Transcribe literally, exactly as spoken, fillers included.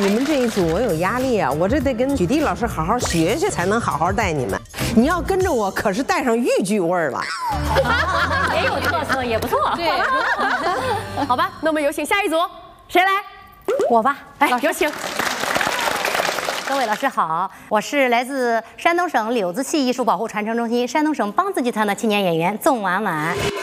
你们这一组我有压力啊，我这得跟许娣老师好好学学，才能好好带你们。你要跟着我，可是带上豫剧味儿了。 也有特色，也不错。 对， 好吧，那我们有请下一组，谁来？ 我吧， 哎，有请。 各位老师好，我是来自山东省柳子戏艺术保护传承中心山东省梆子剧团的青年演员宋婉婉。